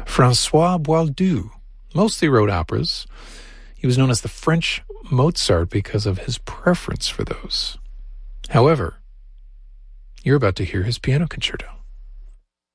François Boieldieu mostly wrote operas. He was known as the French Mozart because of his preference for those. However, you're about to hear his piano concerto.